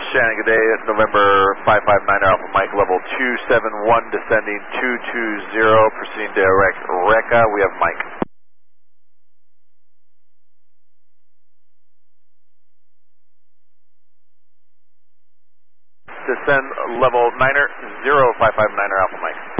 Shannon, good day. November 559 Alpha Mike, level 271, descending 220, proceeding direct Recca. We have Mike. Descend level 9er, 0559 Alpha Mike.